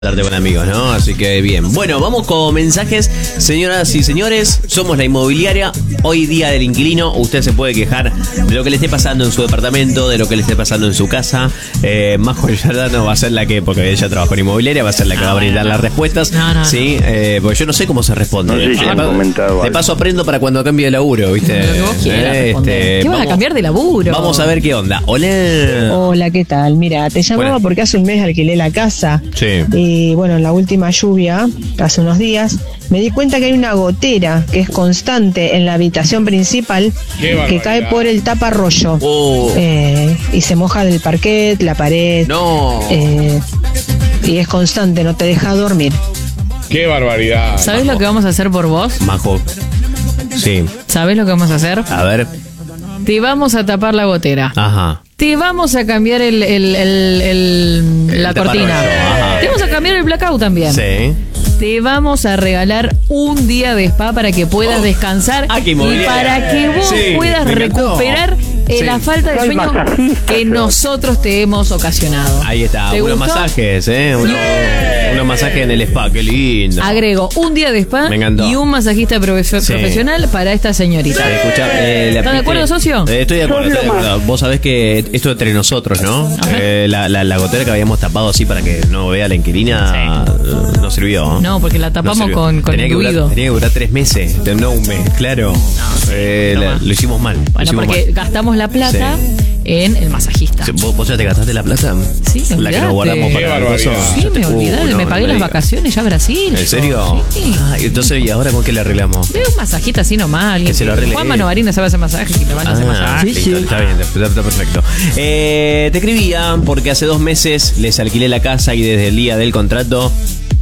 Hablarte con amigos, ¿no? Así que bien. Bueno, vamos con mensajes. Señoras y señores, somos la inmobiliaria. Hoy día del inquilino. Usted se puede quejar de lo que le esté pasando en su departamento, de lo que le esté pasando en su casa. Majo Giordano va a ser la que, porque ella trabaja en inmobiliaria, va a ser la que va a brindar las respuestas. No. Sí, porque yo no sé cómo se responde. No sé si han comentado de algo. paso aprendo para cuando cambie de laburo, ¿viste? Lo que vos quieras responder. ¿Qué vas a cambiar de laburo? Vamos a ver qué onda. Hola. Hola, ¿qué tal? Mira, te llamaba Buenas. porque hace un mes alquilé la casa. Sí. Y bueno, en la última lluvia, hace unos días, me di cuenta que hay una gotera que es constante en la habitación principal que cae por el taparrollo. Oh. Y se moja del parquet, la pared. No. Y es constante, no te deja dormir. ¡Qué barbaridad! ¿Sabés lo que vamos a hacer por vos? Majo. Sí. ¿Sabés lo que vamos a hacer? A ver. Te vamos a tapar la gotera. Ajá. Te vamos a cambiar la cortina. taparrollo, ajá. Te vamos a cambiar el blackout también. Sí. Te vamos a regalar un día de spa para que puedas descansar qué y inmobiliaria. para que vos Sí, puedas me encantó. recuperar Sí. la falta de sueño que nosotros te hemos ocasionado. Ahí está, ¿Te unos gustó? masajes, unos masajes en el spa, qué lindo. Agrego un día de spa Me encantó. y un masajista profesional para esta señorita. Escuchá, ¿Estás de acuerdo, socio? Estoy de acuerdo. Vos sabés que esto entre nosotros, ¿no? La gotera que habíamos tapado así para que no vea la inquilina no sirvió. No, porque la tapamos sirvió. con tenía que diluido. durar 3 meses, no un mes, claro. Lo hicimos mal. lo Bueno, hicimos porque mal. gastamos la plata en el masajista. ¿Vos ya te gastaste la plata? Sí, me La que nos olvidaste. guardamos Qué para barbaridad. Sí, me olvidé, no, me pagué no las digas. vacaciones ya a Brasil. ¿En serio? Sí. Entonces, ¿y ahora con qué le arreglamos? Veo un masajista así nomás. alguien Que se lo arregle Juan él. Manovarina sabe hacer masaje y le van a hacer masaje. listo, está bien, está perfecto. Te escribía porque hace 2 meses les alquilé la casa y desde el día del contrato,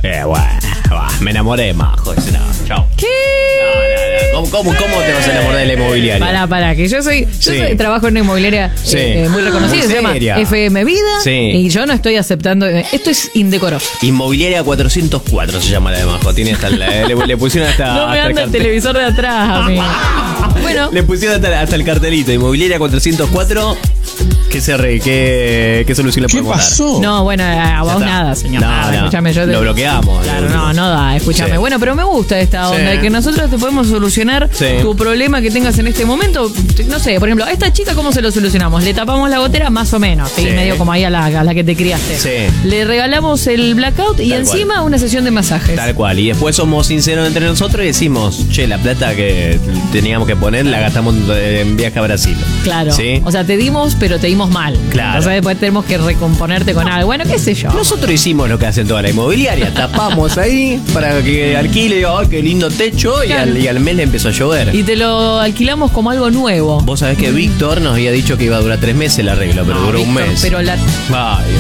me enamoré, Majo. Dice, no, chao. ¿Qué? No. ¿Cómo te vas a enamorar de la inmobiliaria? Para, que yo trabajo en una inmobiliaria Sí. muy reconocida, Muy se llama seria. FM Vida, Sí. y yo no estoy aceptando, esto es indecoroso. Inmobiliaria 404 se llama la de Majo. Tiene hasta le pusieron hasta. No me hasta anda el cartel. televisor de atrás, amigo. Bueno, Le pusieron hasta el cartelito. Inmobiliaria 404. ¿Qué solución le podemos dar? no, bueno, a vos está. nada, señor. No, nada, no. escúchame, yo Lo bloqueamos. Claro, no da, escúchame. Sí. Bueno, pero me gusta esta onda, Sí. de que nosotros te podemos solucionar Sí. tu problema que tengas en este momento. No sé, por ejemplo, a esta chica, ¿cómo se lo solucionamos? Le tapamos la gotera más o menos, ¿sí? Sí. Medio como ahí a la que te criaste. Sí. Le regalamos el blackout y Tal encima cual. una sesión de masajes. Tal cual. Y después somos sinceros entre nosotros y decimos, che, la plata que teníamos que poner la gastamos en viaje a Brasil. Claro. ¿Sí? O sea, te dimos, pero te dimos mal. Claro. Entonces después tenemos que recomponerte con algo. Bueno, qué sé yo. Nosotros hicimos lo que hacen toda la inmobiliaria. Tapamos ahí para que alquile. Ay, qué lindo techo. Claro. Y al mes le empezó a llover. Y te lo alquilamos como algo nuevo. Vos sabés que Víctor nos había dicho que iba a durar 3 meses el arreglo, pero duró un Víctor, mes. Pero la Ay,